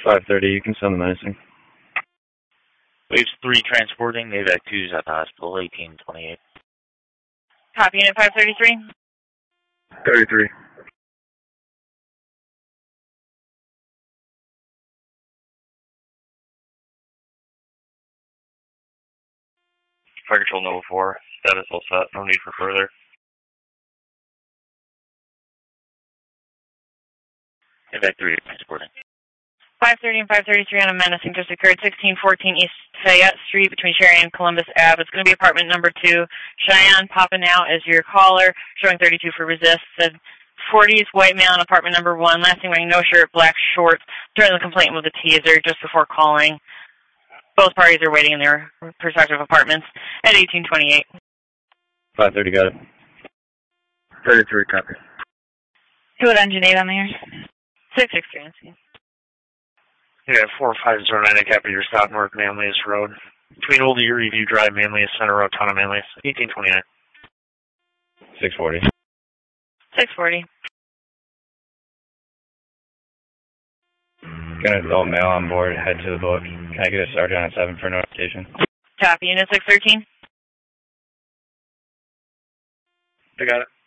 5:30, you can send the menacing. Waves 3 transporting, AVAC 2's at the hospital, 1828. Copy, unit 533. 33. Fire Control Nova 4, status all set, no need for further. AVAC 3 transporting. 530 and 533 on a menacing just occurred, 1614 East Fayette Street between Cherry and Columbus Ave. It's going to be apartment number 2. Cheyenne popping out as your caller, showing 32 for resist. Said 40s, white male in apartment number 1. Last thing wearing no shirt, black shorts. During the complaint with a teaser just before calling. Both parties are waiting in their respective apartments at 1828. 5:30, got it. 33, copy. Who would engine 8 on the air? 663. Yeah, 4509, copy your stop north Manlius Road. Between Old Erie View Drive, Manlius, Center Road, Town of Manlius, 1829. 640. 640. Got an adult male on board, head to the book. Can I get a sergeant on 7 for notification? Copy, unit 613. I got it.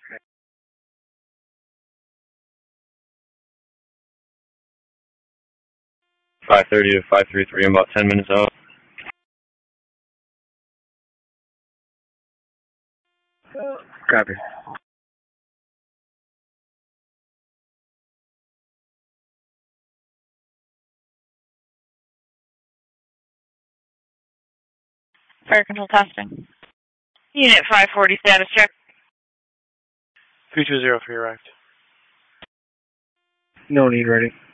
5:30 to 533, I'm about 10 minutes out. Copy. Fire control testing. Unit 540 status check. 3203 arrived. No need, ready.